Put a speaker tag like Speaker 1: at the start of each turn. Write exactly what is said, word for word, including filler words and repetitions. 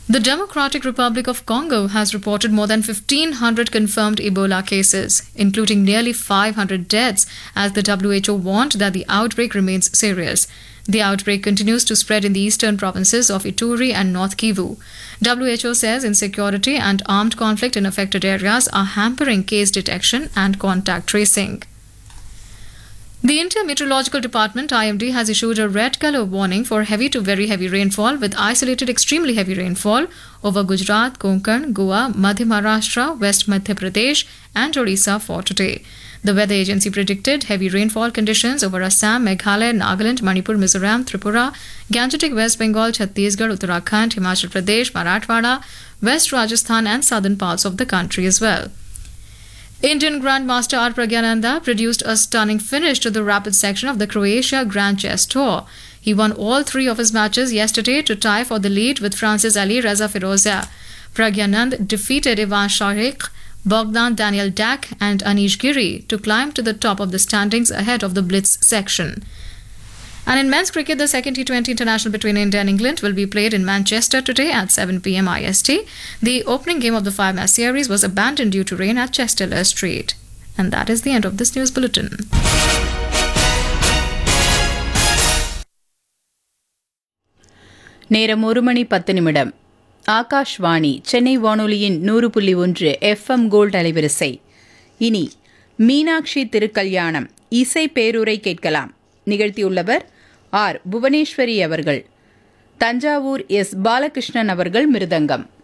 Speaker 1: The Democratic Republic of Congo has reported more than fifteen hundred confirmed Ebola cases, including nearly five hundred deaths, as the W H O warned that the outbreak remains serious. The outbreak continues to spread in the eastern provinces of Ituri and North Kivu. W H O says insecurity and armed conflict in affected areas are hampering case detection and contact tracing. The India Meteorological Department I M D has issued a red color warning for heavy to very heavy rainfall with isolated extremely heavy rainfall over Gujarat, Konkan, Goa, Madhya Maharashtra, West Madhya Pradesh and Odisha for today. The weather agency predicted heavy rainfall conditions over Assam, Meghalaya, Nagaland, Manipur, Mizoram, Tripura, Gangetic West Bengal, Chhattisgarh, Uttarakhand, Himachal Pradesh, Marathwada, West Rajasthan and southern parts of the country as well. Indian Grandmaster R. Pragyananda produced a stunning finish to the rapid section of the Croatia Grand Chess Tour. He won all three of his matches yesterday to tie for the lead with Francis Ali Reza Firozia. Pragyanand defeated Ivan Shaikh, Bogdan Daniel Dak and Anish Giri to climb to the top of the standings ahead of the Blitz section. And in men's cricket, the second T twenty international between India and England will be played in Manchester today at seven p m I S T. The opening game of the five-match series was abandoned due to rain at Chester Street. And that is the end of this news bulletin.
Speaker 2: நேரம் ஒரு மணி பத்து நிமிடம். ஆகாஷ்வாணி சென்னை வானொலியின் நூறு புள்ளி ஒன்று FM gold அலைவரிசை. இனி மீனாட்சி திருக்கல்யாணம் இசை பேரூரை கேட்கலாம். நிகழ்த்தியுள்ளவர் ஆர் புவனேஸ்வரி அவர்கள். தஞ்சாவூர் எஸ் பாலகிருஷ்ணன் அவர்கள் மிருதங்கம்.